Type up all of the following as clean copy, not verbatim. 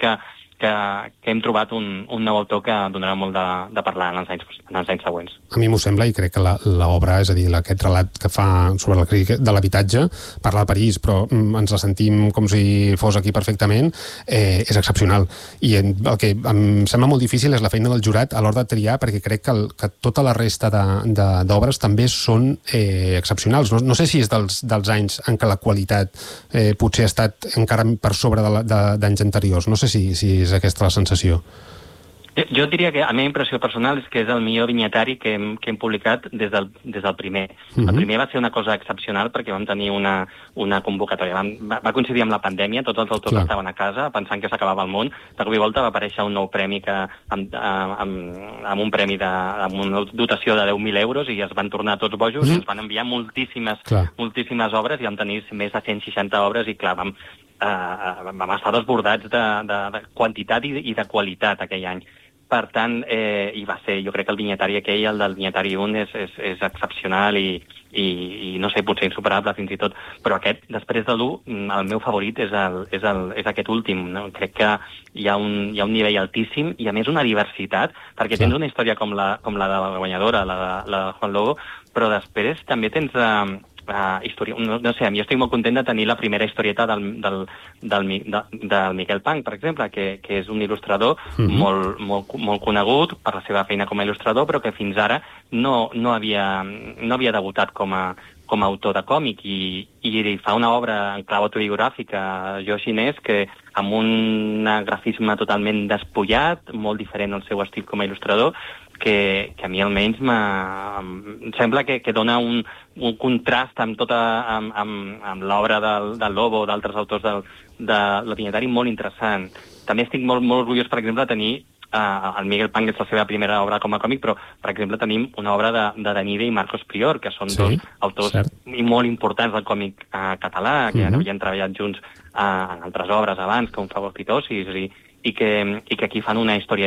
que hem trobat un nou autor que donarà molt de parlar en els anys següents. A mi m'ho sembla, i crec que l'obra, és a dir, aquest relat que fa sobre la crisi de l'habitatge, parla de París, però ens la sentim com si fos aquí perfectament, és excepcional. I el que em sembla molt difícil és la feina del jurat a l'hora de triar, perquè crec que tota la resta d'obres també són excepcionals. No sé si és dels anys en què la qualitat potser ha estat encara per sobre d'anys anteriors. No sé si és aquesta la sensació. Jo diria que la meva impressió personal és que és el millor vinyetari que hem publicat des del primer. El primer va ser una cosa excepcional perquè vam tenir una convocatòria. Va coincidir amb la pandèmia, tots els autors estaven a casa pensant que s'acabava el món. De cop i volta va aparèixer un nou premi amb un premi amb una dotació de 10.000 euros i es van tornar tots bojos i ens van enviar moltíssimes obres i vam tenir més de 160 obres i clar, vam estar desbordats de quantitat i de qualitat aquell any. Per tant, i va ser, jo crec que el vinyetari aquell, el del vinyetari 1, és excepcional i no sé, potser insuperable fins i tot, però aquest, després de l'1, el meu favorit és aquest últim, no? Crec que hi ha un nivell altíssim i a més una diversitat, perquè tens una història com la de la guanyadora, la de Juan Lobo, però després també tens història, no sé, a mi estic molt content de tenir la primera historieta del Miquel Pang, per exemple, que és un il·lustrador molt conegut per la seva feina com a il·lustrador, però que fins ara no havia debutat com a autor de còmic i fa una obra en clau autobiogràfica, Jo xinès, que amb un grafisme totalment despullat, molt diferent al seu estil com a il·lustrador, que a mi almenys em sembla que dona un contrast amb l'obra del Lobo o d'altres autors del vinyetari molt interessant. També estic molt orgullós, per exemple, de tenir el Miguel Pang, és la seva primera obra com a còmic, però, per exemple, tenim una obra de Danide i Marcos Prior, que són dos autors molt importants del còmic català, que havien treballat junts en altres obres abans, com Fagocitosis, i que aquí fan un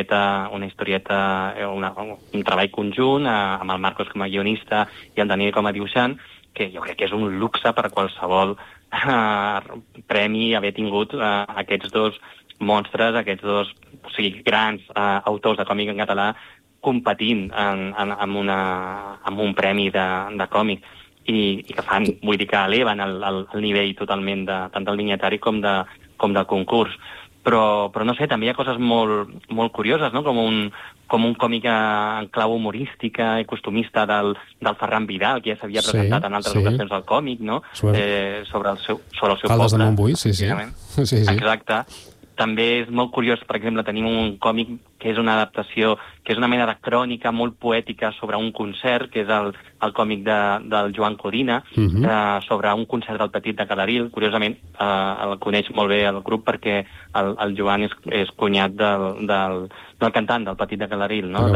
treball conjunt amb el Marcos com a guionista i el Daniel com a dibuixant, que jo crec que és un luxe per qualsevol premi haver tingut aquests dos monstres, aquests dos grans autors de còmic en català competint amb un premi de còmic i que fan, vull dir que eleven el nivell totalment tant del vinyetari com del concurs. Però no sé, també hi ha coses molt curioses, no? Com un còmic en clau humorística i costumista del Ferran Vidal, que ja s'havia presentat en altres ocasions al còmic, no? Sobre el seu poble. Caldes de Montbui, sí. Exacte. També és molt curiós, per exemple, tenim un còmic que és una adaptació, que és una mena de crònica molt poètica sobre un concert, que és el còmic del Joan Codina, sobre un concert del Petit de Calaril. Curiosament, el coneix molt bé el grup perquè el Joan és cunyat del cantant del Petit de Calaril, no?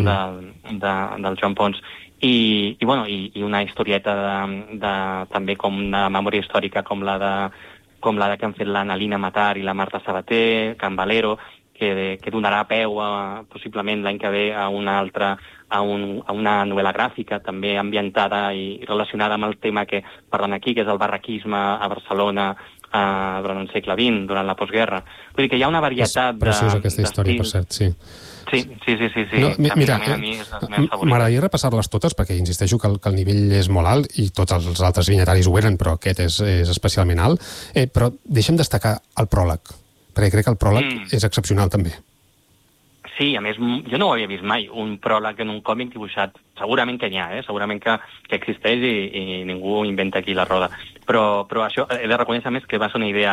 Del Joan Pons. I una historieta també com una memòria històrica com la que han fet l'Anna Lina Matar i la Marta Sabater, Can Valero, que donarà peu possiblement l'any que ve a una novel·la gràfica també ambientada i relacionada amb el tema que parlen aquí, que és el barraquisme a Barcelona durant el segle XX, durant la postguerra. Vull dir que hi ha una varietat de... És preciosa aquesta història, per cert, sí. Sí. Mira, m'agradaria repassar-les totes perquè insisteixo que el nivell és molt alt i tots els altres vinyetaris ho eren, però aquest és especialment alt. Però deixa'm destacar el pròleg, perquè crec que el pròleg és excepcional també. Sí, a més, jo no ho havia vist mai, un pròleg en un còmic dibuixat. Segurament que n'hi ha, segurament que existeix i ningú inventa aquí la roda. Però això he de reconèixer més que va ser una idea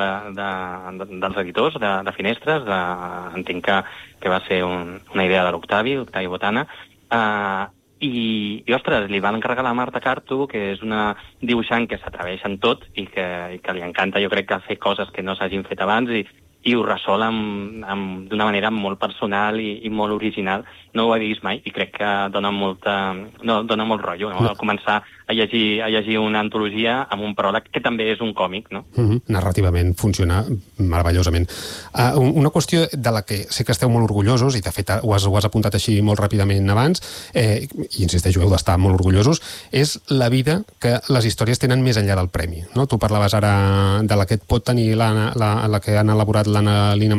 dels editors de Finestres, entenc que va ser una idea de l'Octavi Botana, i ostres, li van encarregar a la Marta Carto, que és una dibuixant que s'atreveix en tot i que li encanta, jo crec, que fer coses que no s'hagin fet abans i ho resol d'una manera molt personal i molt original. No ho he vist mai i crec que dona molt rotllo, no? Començar a llegir una antologia amb un pròleg que també és un còmic, no? Narrativament funciona meravellosament. Una qüestió de la que sé que esteu molt orgullosos, i de fet ho has apuntat així molt ràpidament abans, i insisteixo, heu d'estar molt orgullosos, és la vida que les històries tenen més enllà del premi, no? Tu parlaves ara de la que pot tenir la que han elaborat l'Anna Lina